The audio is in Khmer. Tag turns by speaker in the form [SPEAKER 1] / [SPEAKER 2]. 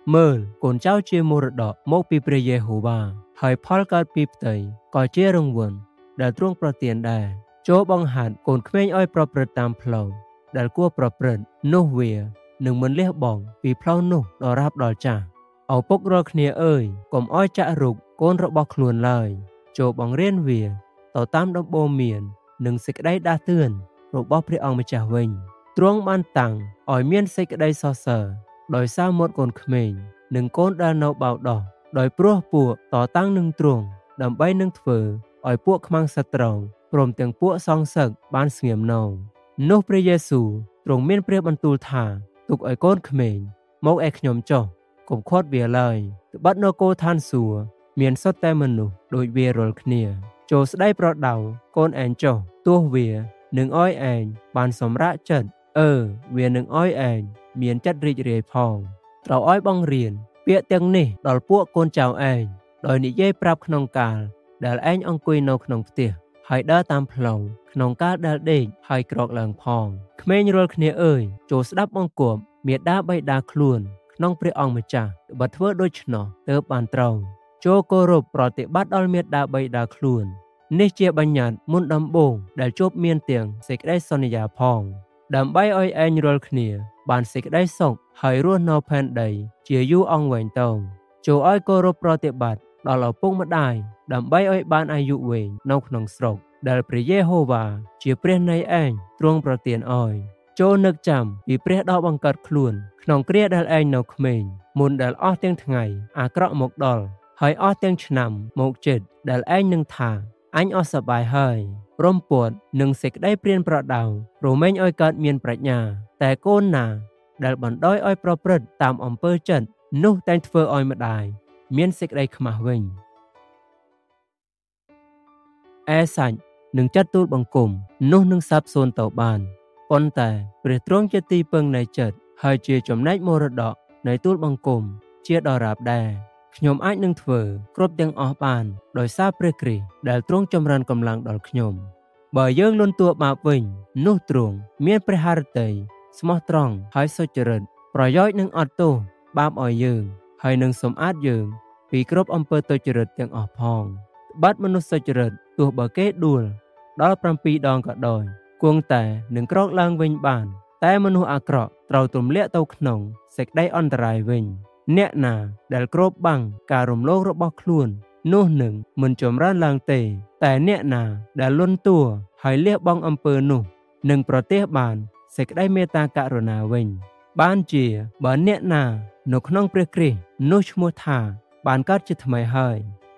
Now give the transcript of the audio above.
[SPEAKER 1] មើលកូនចៅជាមរតកមកពីព្រះយេហូវ៉ាហើយផលកើតពីផ្ទៃក៏ជារង្វាន់ដែលទ្រង់ប្រទានដែរចូលបង្ហាត់កូនក្មេងឲ្យប្រព្រឹត្តតាមផ្លូវដែលគួរប្រព្រឹត្តនោះវានឹងមិនលះបង់ពីផ្លូវនោះដល់រាប់ដល់ចាស់ឪពុករាល់គ្នាអើយកុំឲ្យចាក់រុកកូនរបស់ខ្លួនឡើយចូលបង្រៀនវាទៅតាមដំបូន្មាននិងសេចក្តីដាស់តឿនរបស់ព្រះអង្គម្ចាស់វិញទ្រង់បានតាំងឲ្យមានសេចក្តីសរសើរដោយសារមាត់កូនក្មេងនិងកូនដែលនៅបៅដោះដោយព្រោះពួកតតាំងនឹងទ្រង់ដើម្បីនឹងធ្វើឲ្យពួកខ្មាំងសត្រូវព្រមទាំងពួកសងសឹកបានស្ងៀមនៅនោះព្រះយេស៊ូវទ្រង់មានព្រះបន្ទូលថាទុកឲ្យកូនក្មេងមកឯខ្ញុំចុះកុំខាត់វាឡើយត្បិតនៅគោឋានសួគ៌មានសុទ្ធតែមនុស្សដូចវារាល់គ្នាចូលស្ដីប្រដៅកូនឯងចុះទោះវានឹងឲ្យឯងបានសម្រាកចិត្តវានឹងឲ្យឯងមានចិត្តរីករាយផងត្រូវឲ្យបង្រៀនពាក្យទាំងនេះដល់ពួកកូនចៅឯងដោយនិយាយប្រាប់ក្នុងកាលដែលឯងអង្គុយនៅក្នុងផ្ទះហើយដើរតាមផ្លូវក្នុងកាលដែលដេកហើយក្រោកឡើងផងក្មេងរាល់គ្នាអើយចូលស្ដាប់បង្គាប់មាតាបិតាខ្លួនក្នុងព្រះអង្គម្ចាស់បើធ្វើដូច្នោះទើបបានត្រូវចូលគោរពប្រតិបត្តិដល់មាតាបិតាខ្លួននេះជាបញ្ញត្តិមុនដំបូងដែលជួបមានទាំងសេចក្តីសន្យាផងដើម្បីឲ្យឯងរាល់គ្នាបានសេចក្តីសុខហើយរស់នៅផែនដីជាយូរអង្វែងតោងចូលឲ្យគោរពប្រតិបត្តិដល់ឪពុកម្ដាយដើម្បីឲ្យបានអាយុវែងនៅក្នុងស្រុកដែលព្រះយេហូវ៉ាជាព្រះនៃឯងទ្រង់ប្រទានឲ្យចូលនឹកចាំពីព្រះដ៏បង្កើតខ្លួនក្នុងគ្រាដែលឯងនៅក្មេងមុនដែលអស់ទាំងថ្ងៃអាក្រក់មកដល់ហើយអស់ទាំងឆ្នាំមកជិតដែលឯងនឹងថាអញអស់សប្បាយហើយព្រមពួតនឹងសេចក្តីព្រានប្រដៅរមែងឲ្យកើតមានប្រាជ្ញាតែកូនណាដែលបណ្ដោយឲ្យប្រព្រឹត្តតាមអំពើចិត្តនោះតែងធ្វើឲ្យម្ដាយមានសេចក្តីខ្មាស់វិញឯសាច់នឹងចាត់ទូលបង្គំនោះនឹងសាបសូន្យទៅបានប៉ុន្តែព្រះទ្រង់ជាទីពឹងនៃចិត្តហើយជាចំណែកមរតកនៃទូលបង្គំជាដរាបដែរខ្ញុំអាចនឹងធ្វើគ្រប់ទាំងអស់បានដោយសារព្រះគ្រីស្ទដែលទ្រង់ចម្រើនកម្លាំងដល់ខ្ញុំបើយើងលន់តួបាបវិញនោះទ្រង់មានព្រះハរតីស្មោះត្រង់ហើយសុចរិតប្រយោជន៍នឹងអត់ទោសបាបឲ្យយើងហើយនឹងសម្អាតយើងពីគ្រប់អំពើទុច្ចរិតទាំងអស់ផងត្បិតមនុស្សសុចរិតទោះបើគេដួលដល់7ដងក៏ដោយគង់តែនឹងក្រោកឡើងវិញបានតែមនុស្សអាក្រក់ត្រូវទម្លាក់ទៅក្នុងសេចក្តីអន្តរាយវិញអ្នកណាដែលគ្របបាំងការរំលងរបស់ខ្លួននោះនឹងមិនចម្រើនឡើងទេតែអ្នកណាដែលលន់តួហើយលះបង់អំពើនោះនឹងប្រទះបានសេចក្តីមេត្តាករុណាវិញបានជាបើអ្នកណានៅក្នុងព្រះគ្រីស្ទនោះឈ្មោះថាបានកើតជាថ្មីហើយ